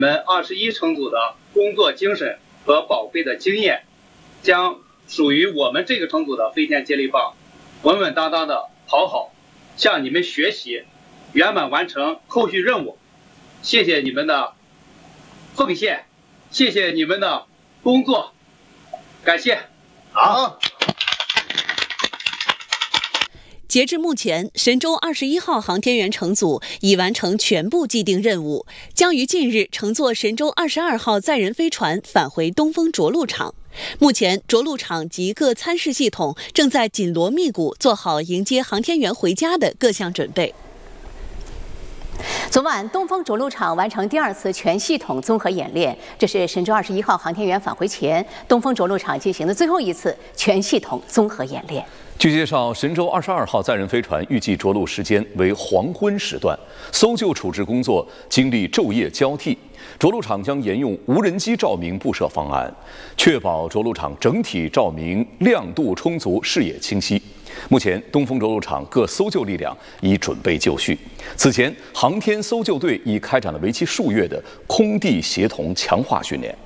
我们21乘组的工作精神和宝贵的经验，将属于我们这个乘组的飞天接力棒稳稳当当的跑好，向你们学习，圆满完成后续任务。谢谢你们的奉献，谢谢你们的工作，感谢。 好。 截至目前，神舟21号航天员乘组已完成全部既定任务，将于近日乘坐神舟22号载人飞船返回东风着陆场。目前，着陆场及各参试系统正在紧锣密鼓做好迎接航天员回家的各项准备。 昨晚，东风着陆场完成第2次全系统综合演练，这是神舟21号航天员返回前，东风着陆场进行的最后一次全系统综合演练。 据介绍，神舟22号载人飞船预计着陆时间为黄昏时段，搜救处置工作经历昼夜交替。着陆场将沿用无人机照明布设方案，确保着陆场整体照明亮度充足、视野清晰。目前，东风着陆场各搜救力量已准备就绪。此前，航天搜救队已开展了为期数月的空地协同强化训练。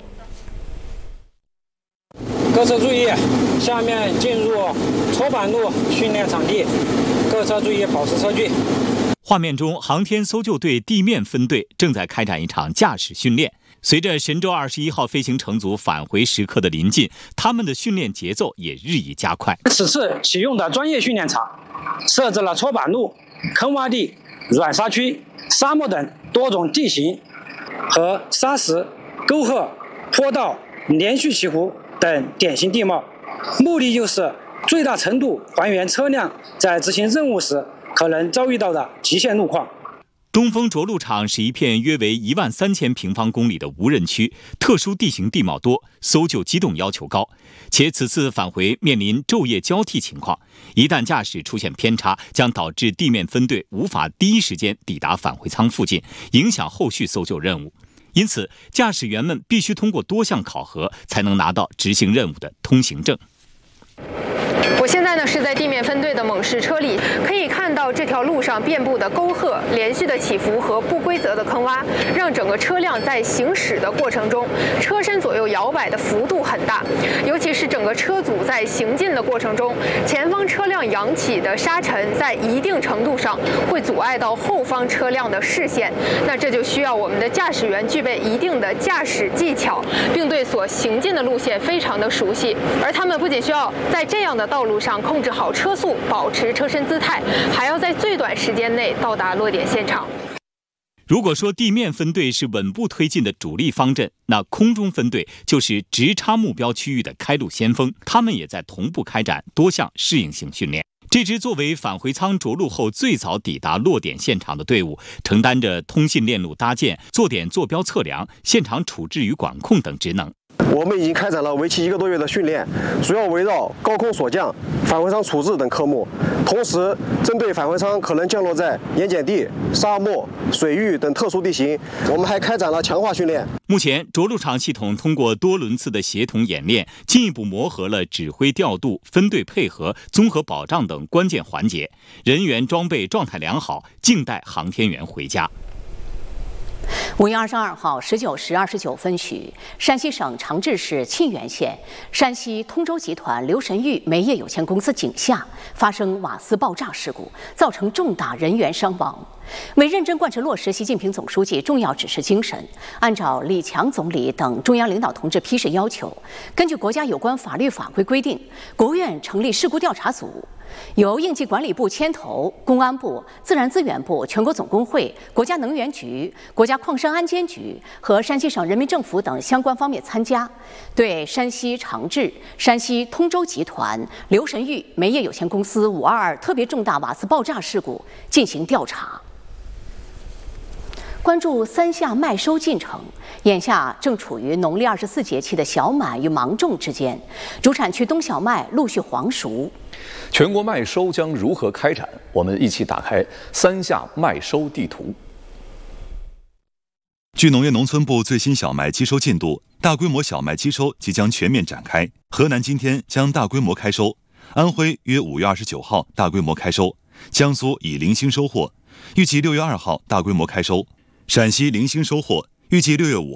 各车注意，下面进入搓板路训练场地，各车注意保持车距。 画面中，航天搜救队地面分队正在开展一场驾驶训练。随着神舟21号飞行乘组返回时刻的临近，他们的训练节奏也日益加快。 此次启用的专业训练场设置了搓板路、坑洼地、软沙区、沙漠等多种地形和沙石、沟壑、坡道、连续起伏等典型地貌，目的就是最大程度还原车辆在执行任务时可能遭遇到的极限路况。 东风着陆场是一片约为13000平方公里的无人区，特殊地形地貌多，搜救机动要求高，且此次返回面临昼夜交替情况，一旦驾驶出现偏差，将导致地面分队无法第一时间抵达返回舱附近，影响后续搜救任务。因此，驾驶员们必须通过多项考核，才能拿到执行任务的通行证。 我现在呢是在地面分队的猛士车里，可以看到这条路上遍布的沟壑、连续的起伏和不规则的坑洼，让整个车辆在行驶的过程中，车身左右摇摆的幅度很大。尤其是整个车组在行进的过程中，前方车辆扬起的沙尘在一定程度上会阻碍到后方车辆的视线。那这就需要我们的驾驶员具备一定的驾驶技巧，并对所行进的路线非常的熟悉。而他们不仅需要在这样的道路上控制好车速，保持车身姿态，还要在最短时间内到达落点现场。 如果说地面分队是稳步推进的主力方阵，那空中分队就是直插目标区域的开路先锋，他们也在同步开展多项适应性训练。这支作为返回舱着陆后最早抵达落点现场的队伍，承担着通信链路搭建、坐点坐标测量、现场处置与管控等职能。 我们已经开展了为期1个多月的训练，主要围绕高空锁降、返回舱处置等科目，同时针对返回舱可能降落在盐碱地、沙漠、水域等特殊地形，我们还开展了强化训练。 目前，着陆场系统通过多轮次的协同演练，进一步磨合了指挥调度、分队配合、综合保障等关键环节，人员装备状态良好，静待航天员回家。 5月22号19时29分许，山西省长治市沁源县山西通州集团刘神玉煤业有限公司井下发生瓦斯爆炸事故，造成重大人员伤亡。为认真贯彻落实习近平总书记重要指示精神，按照李强总理等中央领导同志批示要求，根据国家有关法律法规规定，国务院成立事故调查组，由应急管理部牵头，公安部、自然资源部、全国总工会、国家能源局、国家矿山安监局和山西省人民政府等相关方面参加，对山西长治、山西通州集团刘神玉煤业有限公司522特别重大瓦斯爆炸事故进行调查。关注三夏麦收进程，眼下正处于农历24节气的小满与芒种之间，主产区冬小麦陆续黄熟。 全国麦收将如何开展？我们一起打开三夏麦收地图。 据农业农村部最新小麦机收进度，大规模小麦机收即将全面展开。河南今天将大规模开收，安徽约5月29号大规模开收，江苏已零星收获，预计6月2号大规模开收。陕西零星收获， 预计6月5